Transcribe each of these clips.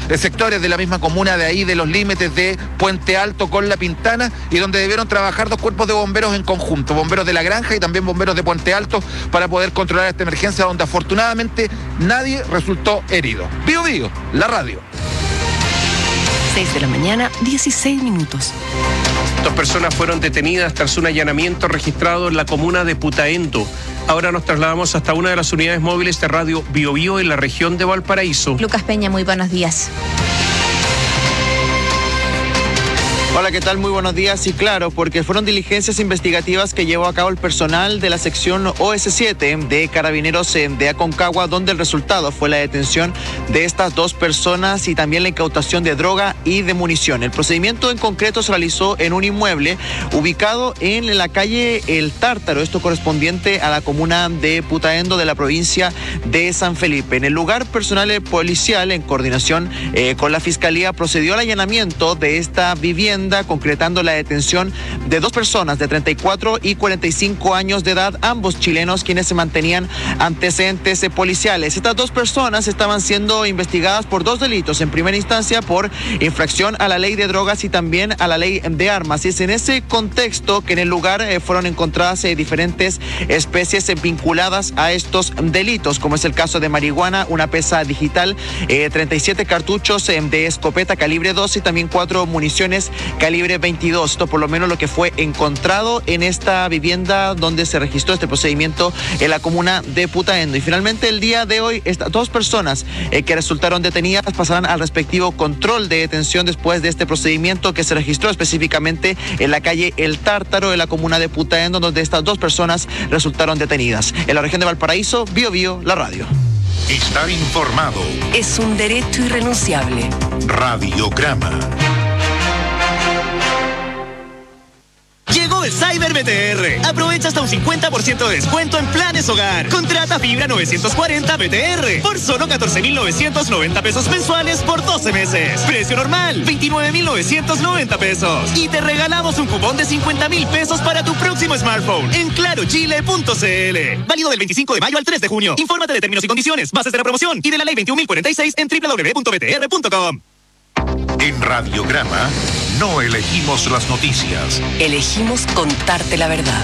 sectores de la misma comuna de ahí, de los límites de Puente Alto con La Pintana, y donde debieron trabajar dos cuerpos de bomberos en conjunto, bomberos de La Granja y también bomberos de Puente Alto, para poder controlar esta emergencia, donde afortunadamente nadie resultó herido. Bío Bío, la radio. 6 de la mañana, 16 minutos. 2 personas fueron detenidas tras un allanamiento registrado en la comuna de Putaendo. Ahora nos trasladamos hasta una de las unidades móviles de Radio Bío Bío en la región de Valparaíso. Lucas Peña, muy buenos días. Hola, ¿qué tal? Muy buenos días. Y claro, porque fueron diligencias investigativas que llevó a cabo el personal de la sección OS7 de Carabineros de Aconcagua, donde el resultado fue la detención de estas 2 personas y también la incautación de droga y de munición. El procedimiento en concreto se realizó en un inmueble ubicado en la calle El Tártaro, esto correspondiente a la comuna de Putaendo de la provincia de San Felipe. En el lugar, personal policial, en coordinación con la Fiscalía, procedió al allanamiento de esta vivienda, concretando la detención de 2 personas de 34 y 45 años de edad, ambos chilenos, quienes se mantenían antecedentes policiales. Estas 2 personas estaban siendo investigadas por 2 delitos. En primera instancia, por infracción a la ley de drogas y también a la ley de armas. Y es en ese contexto que en el lugar fueron encontradas diferentes especies vinculadas a estos delitos, como es el caso de marihuana, una pesa digital, 37 cartuchos de escopeta calibre 12 y también 4 municiones calibre 22. Esto por lo menos lo que fue encontrado en esta vivienda donde se registró este procedimiento en la comuna de Putaendo. Y finalmente el día de hoy estas 2 personas que resultaron detenidas pasarán al respectivo control de detención después de este procedimiento que se registró específicamente en la calle El Tártaro de la comuna de Putaendo, donde estas 2 personas resultaron detenidas. En la región de Valparaíso, Bío Bío, la radio. Estar informado Es un derecho irrenunciable. Radiograma. Llegó el Cyber BTR. Aprovecha hasta un 50% de descuento en planes hogar. Contrata fibra 940 BTR por solo 14,990 pesos mensuales por 12 meses. Precio normal, 29,990 pesos. Y te regalamos un cupón de 50,000 pesos para tu próximo smartphone en clarochile.cl. Válido del 25 de mayo al 3 de junio. Infórmate de términos y condiciones, bases de la promoción y de la ley 21.046 en www.btr.com. En Radiograma no elegimos las noticias. Elegimos contarte la verdad.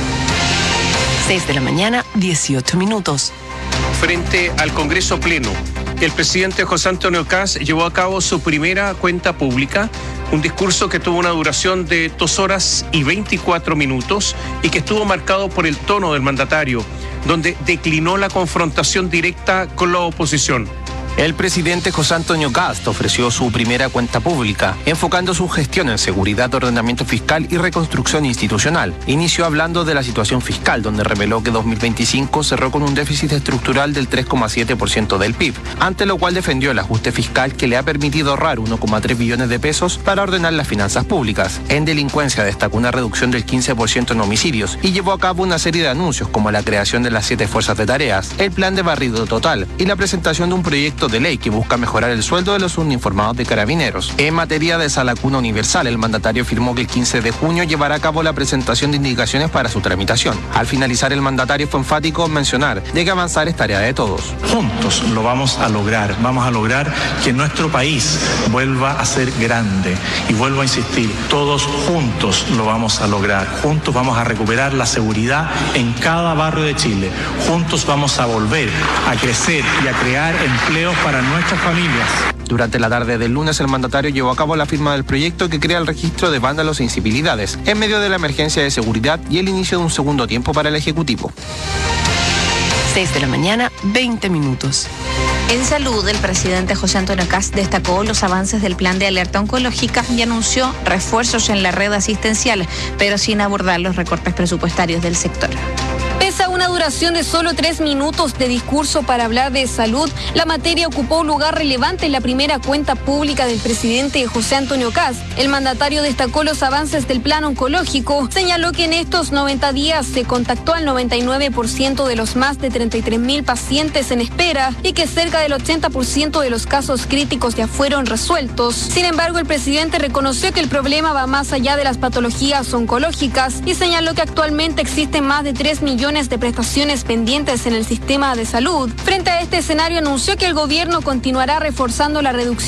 6 de la mañana, 18 minutos. Frente al Congreso Pleno, el presidente José Antonio Kast llevó a cabo su primera cuenta pública, un discurso que tuvo una duración de 2 horas y 24 minutos y que estuvo marcado por el tono del mandatario, donde declinó la confrontación directa con la oposición. El presidente José Antonio Kast ofreció su primera cuenta pública, enfocando su gestión en seguridad, ordenamiento fiscal y reconstrucción institucional. Inició hablando de la situación fiscal, donde reveló que 2025 cerró con un déficit estructural del 3,7% del PIB, ante lo cual defendió el ajuste fiscal que le ha permitido ahorrar 1,3 billones de pesos para ordenar las finanzas públicas. En delincuencia destacó una reducción del 15% en homicidios y llevó a cabo una serie de anuncios como la creación de las 7 fuerzas de tareas, el plan de barrido total y la presentación de un proyecto de ley que busca mejorar el sueldo de los uniformados de Carabineros. En materia de sala cuna universal, el mandatario afirmó que el 15 de junio llevará a cabo la presentación de indicaciones para su tramitación. Al finalizar, el mandatario fue enfático en mencionar de que avanzar es tarea de todos. Juntos lo vamos a lograr que nuestro país vuelva a ser grande. Y vuelvo a insistir, todos juntos lo vamos a lograr. Juntos vamos a recuperar la seguridad en cada barrio de Chile. Juntos vamos a volver a crecer y a crear empleos para nuestras familias. Durante la tarde del lunes, el mandatario llevó a cabo la firma del proyecto que crea el registro de vándalos e incivilidades, en medio de la emergencia de seguridad y el inicio de un segundo tiempo para el Ejecutivo. 6 de la mañana, 20 minutos. En salud, el presidente José Antonio Kast destacó los avances del plan de alerta oncológica y anunció refuerzos en la red asistencial, pero sin abordar los recortes presupuestarios del sector. Pese a una duración de solo 3 minutos de discurso para hablar de salud, la materia ocupó un lugar relevante en la primera cuenta pública del presidente José Antonio Kast. El mandatario destacó los avances del plan oncológico, señaló que en estos 90 días se contactó al 99% de los más de 33,000 pacientes en espera y que cerca del 80% de los casos críticos ya fueron resueltos. Sin embargo, el presidente reconoció que el problema va más allá de las patologías oncológicas y señaló que actualmente existen más de 3 millones de prestaciones pendientes en el sistema de salud. Frente a este escenario, anunció que el gobierno continuará reforzando la reducción